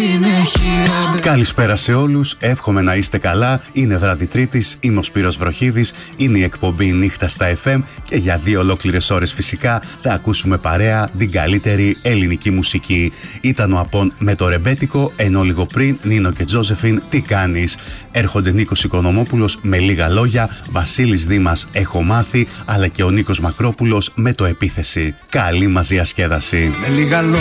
συνέχεια. Καλησπέρα σε όλους, εύχομαι να είστε καλά. Είναι βράδυ Τρίτης, είμαι ο Σπύρος Βροχίδης, είναι η εκπομπή Νύχτα στα FM και για 2 ολόκληρες ώρες φυσικά θα ακούσουμε παρέα την καλύτερη ελληνική μουσική. Ήταν ο Απών με το ρεμπέτικο, ενώ λίγο πριν Νίνο και Τζόζεφιν τι κάνεις. Έρχονται Νίκος Οικονομόπουλος με λίγα λόγια, Βασίλης Δήμας έχω μάθει, αλλά και ο Νίκος Μακρόπουλος με το επίθεση. Καλή μας διασκέδαση. Με λίγα λόγια